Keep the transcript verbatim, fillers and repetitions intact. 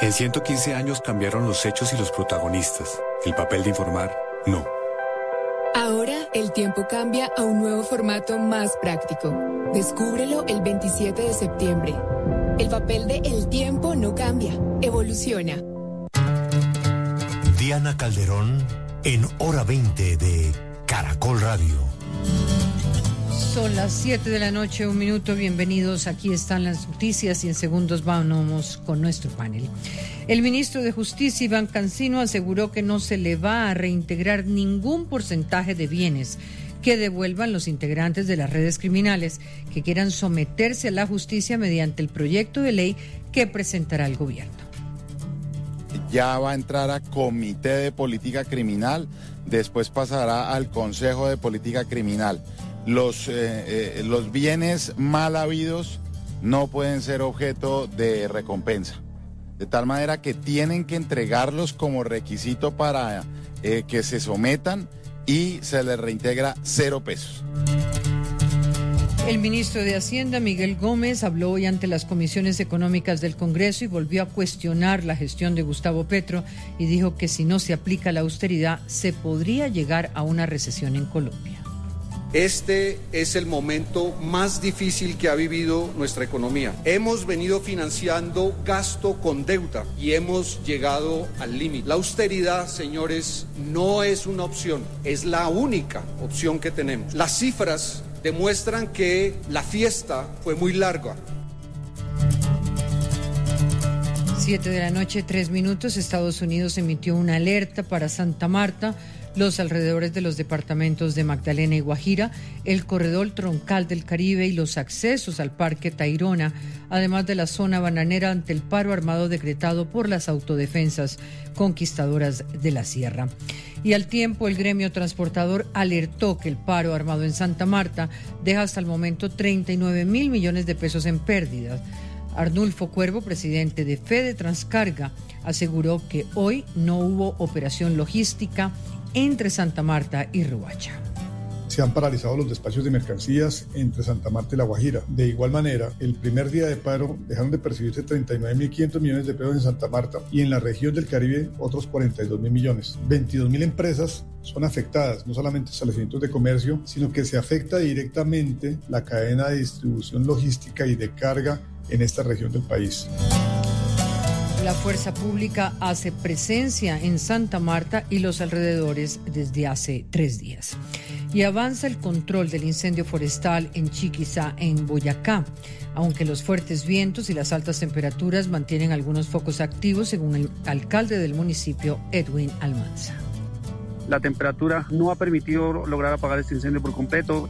En ciento quince años cambiaron los hechos y los protagonistas. El papel de informar, no. Ahora el tiempo cambia a un nuevo formato más práctico. Descúbrelo el veintisiete de septiembre. El papel de El Tiempo no cambia, evoluciona. Diana Calderón en Hora veinte de Caracol Radio. Son las siete de la noche, un minuto, bienvenidos, aquí están las noticias y en segundos vamos con nuestro panel. El ministro de Justicia, Iván Cancino, aseguró que no se le va a reintegrar ningún porcentaje de bienes que devuelvan los integrantes de las redes criminales que quieran someterse a la justicia mediante el proyecto de ley que presentará el gobierno. Ya va a entrar a Comité de Política Criminal, después pasará al Consejo de Política Criminal. Los, eh, eh, los bienes mal habidos no pueden ser objeto de recompensa, de tal manera que tienen que entregarlos como requisito para eh, que se sometan y se les reintegra cero pesos. El ministro de Hacienda, Miguel Gómez, habló hoy ante las comisiones económicas del Congreso y volvió a cuestionar la gestión de Gustavo Petro y dijo que si no se aplica la austeridad se podría llegar a una recesión en Colombia. Este es el momento más difícil que ha vivido nuestra economía. Hemos venido financiando gasto con deuda y hemos llegado al límite. La austeridad, señores, no es una opción, es la única opción que tenemos. Las cifras demuestran que la fiesta fue muy larga. Siete de la noche, tres minutos. Estados Unidos emitió una alerta para Santa Marta, los alrededores de los departamentos de Magdalena y Guajira, el corredor troncal del Caribe y los accesos al Parque Tayrona, además de la zona bananera ante el paro armado decretado por las autodefensas conquistadoras de la Sierra. Y al tiempo, el gremio transportador alertó que el paro armado en Santa Marta deja hasta el momento treinta y nueve mil millones de pesos en pérdidas. Arnulfo Cuervo, presidente de Fede Transcarga, aseguró que hoy no hubo operación logística entre Santa Marta y Riohacha. Se han paralizado los despachos de mercancías entre Santa Marta y La Guajira. De igual manera, el primer día de paro dejaron de percibirse treinta y nueve mil quinientos millones de pesos en Santa Marta y en la región del Caribe otros cuarenta y dos mil millones. veintidós mil empresas son afectadas, no solamente establecimientos de comercio, sino que se afecta directamente la cadena de distribución logística y de carga en esta región del país. La fuerza pública hace presencia en Santa Marta y los alrededores desde hace tres días. Y avanza el control del incendio forestal en Chiquizá, en Boyacá, aunque los fuertes vientos y las altas temperaturas mantienen algunos focos activos, según el alcalde del municipio, Edwin Almanza. La temperatura no ha permitido lograr apagar este incendio por completo.